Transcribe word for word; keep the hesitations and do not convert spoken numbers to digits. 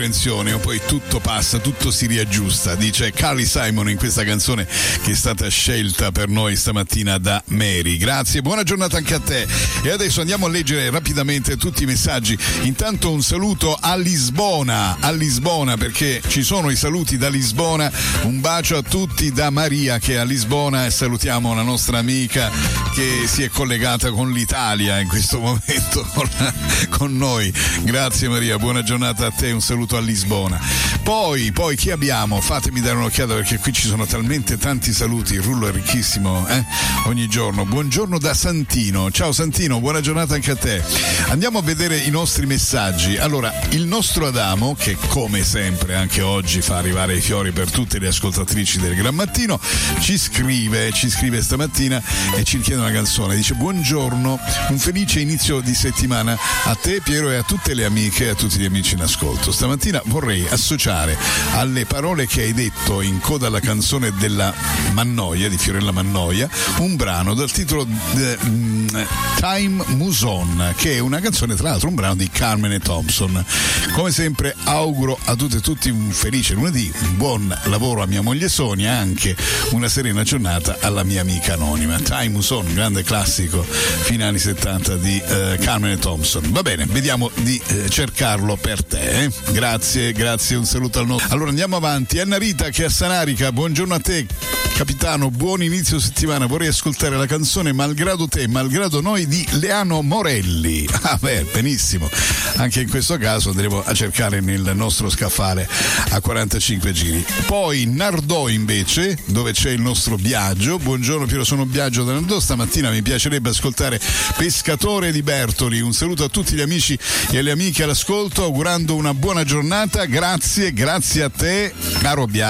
poi tutto passa, tutto si riaggiusta, dice Carly Simon in questa canzone che è stata scelta per noi stamattina da Mary. Grazie, buona giornata anche a te. E adesso andiamo a leggere rapidamente tutti i messaggi. Intanto un saluto a Lisbona, a Lisbona, perché ci sono i saluti da Lisbona. Un bacio a tutti da Maria che è a Lisbona, e salutiamo la nostra amica che si è collegata con l'Italia in questo momento con, con noi. Grazie Maria, buona giornata a te, un saluto a Lisbona. Poi, poi chi abbiamo? Fatemi dare un'occhiata perché qui ci sono talmente tanti saluti, il rullo è ricchissimo, eh? Ogni giorno. Buongiorno da Santino. Ciao Santino, buona giornata anche a te. Andiamo a vedere i nostri messaggi. Allora, il nostro Adamo, che come sempre anche oggi fa arrivare i fiori per tutte le ascoltatrici del Gran Mattino, ci scrive, ci scrive stamattina e ci chiede una canzone. Dice: buongiorno, un felice inizio di settimana a te Piero e a tutte le amiche e a tutti gli amici in ascolto. Stamattina vorrei associare alle parole che hai detto in coda alla canzone della Mannoia, di Fiorella Mannoia, un brano dal titolo de, um, Time Moves On, che è una canzone, tra l'altro un brano di Carmen e Thompson. Come sempre auguro a tutte e tutti un felice lunedì, un buon lavoro a mia moglie Sonia, anche una serena giornata alla mia amica anonima. Time Moves On, grande classico fine anni settanta di uh, Carmen e Thompson. Va bene, vediamo di uh, cercarlo per te, eh? Grazie, grazie, un saluto al nostro. Allora andiamo avanti. Anna Rita che è a Sanarica, buongiorno a te capitano, buon inizio settimana, vorrei ascoltare la canzone Malgrado te, malgrado noi di Leano Morelli. Ah beh, benissimo, anche in questo caso andremo a cercare nel nostro scaffale a quarantacinque giri. Poi Nardò invece, dove c'è il nostro Biagio. Buongiorno Piero, sono Biagio da Nardò, stamattina mi piacerebbe ascoltare Pescatore di Bertoli. Un saluto a tutti gli amici e alle amiche all'ascolto, augurando una buona giornata. Grazie, grazie a te caro Biagio.